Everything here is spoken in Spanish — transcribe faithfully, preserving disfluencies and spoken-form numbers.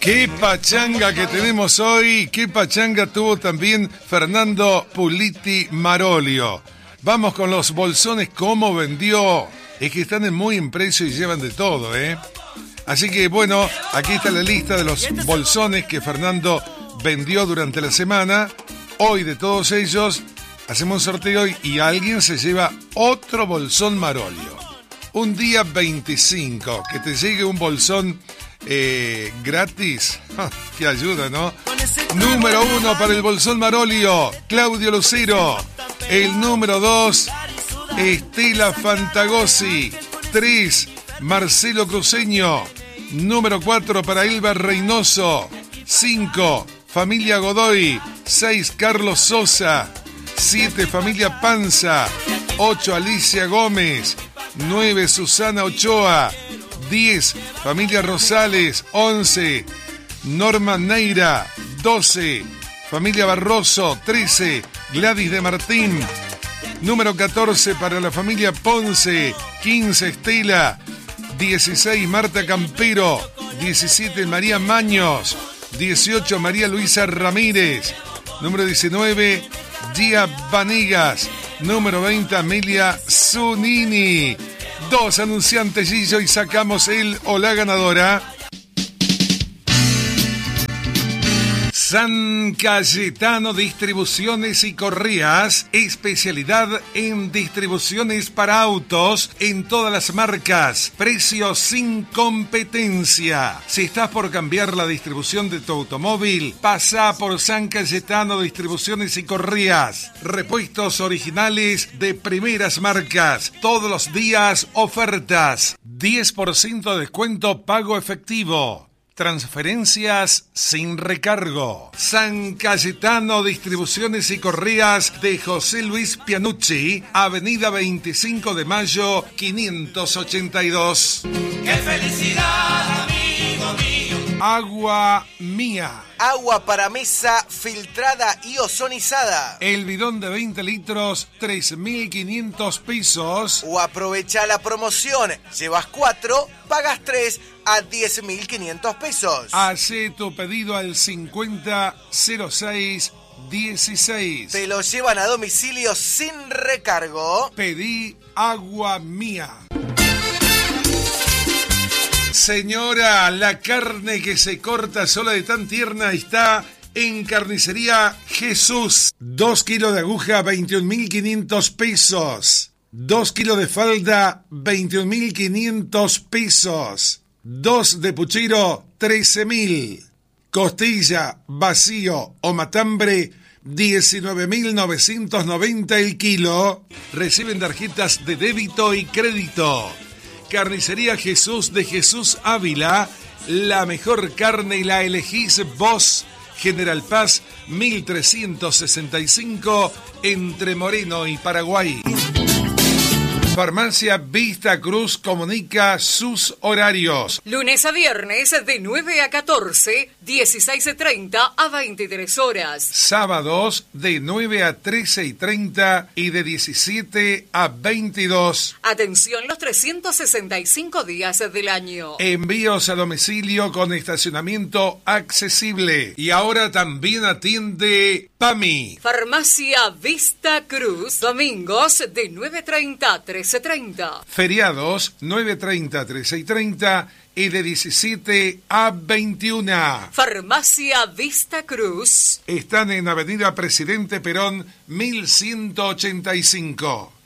Qué pachanga que tenemos hoy, qué pachanga tuvo también Fernando Puliti Marolio. Vamos con los bolsones, cómo vendió. Es que están en muy en precio y llevan de todo, ¿eh? Así que bueno, aquí está la lista de los bolsones que Fernando vendió durante la semana. Hoy de todos ellos hacemos un sorteo y alguien se lleva otro bolsón Marolio. Un día veinticinco, que te llegue un bolsón eh, gratis. ¡Qué ayuda!, ¿no? Número uno para el bolsón Marolio, Claudio Lucero. El número dos, Estela Fantagossi. Tres, Marcelo Cruceño. Número cuatro para Elba Reynoso. Cinco, familia Godoy. Seis, Carlos Sosa. Siete, familia Panza. Ocho, Alicia Gómez. Nueve, Susana Ochoa. Diez, familia Rosales. Once, Norma Neira. Doce, familia Barroso. Trece, Gladys de Martín. Número catorce para la familia Ponce. Quince, Estela. Dieciséis, Marta Campero. Diecisiete, María Maños. Dieciocho, María Luisa Ramírez. Número diecinueve, Gia Vanegas. Número veinte, Amelia Zunini. Dos anunciantes, Gillo, y sacamos el o la ganadora. San Cayetano Distribuciones y Correas, especialidad en distribuciones para autos en todas las marcas, precios sin competencia. Si estás por cambiar la distribución de tu automóvil, pasa por San Cayetano Distribuciones y Correas. Repuestos originales de primeras marcas, todos los días ofertas, diez por ciento de descuento pago efectivo. Transferencias sin recargo. San Cayetano Distribuciones y Correas de José Luis Pianucci, Avenida veinticinco de Mayo, quinientos ochenta y dos. ¡Qué felicidad, amigo mío! Agua Mía. Agua para mesa filtrada y ozonizada. El bidón de veinte litros, tres mil quinientos pesos. O aprovecha la promoción. Llevas cuatro, pagas tres a diez mil quinientos pesos. Hace tu pedido al cincuenta cero seis dieciséis. Te lo llevan a domicilio sin recargo. Pedí Agua Mía. Señora, la carne que se corta sola de tan tierna está en Carnicería Jesús. Dos kilos de aguja, veintiún mil quinientos pesos. Dos kilos de falda, veintiún mil quinientos pesos. Dos de puchero, trece mil. Costilla, vacío o matambre, diecinueve mil novecientos noventa el kilo. Reciben tarjetas de débito y crédito. Carnicería Jesús de Jesús Ávila, la mejor carne la elegís vos. General Paz, mil trescientos sesenta y cinco, entre Moreno y Paraguay. Farmacia Vista Cruz comunica sus horarios. Lunes a viernes de nueve a catorce, dieciséis treinta a veintitrés horas. Sábados de nueve a trece y treinta y de diecisiete a veintidós. Atención los trescientos sesenta y cinco días del año. Envíos a domicilio con estacionamiento accesible. Y ahora también atiende PAMI. Farmacia Vista Cruz, domingos de nueve treinta a trece treinta. Feriados nueve treinta, trece y treinta y de diecisiete a veintiuno. Farmacia Vista Cruz. Están en Avenida Presidente Perón mil ciento ochenta y cinco.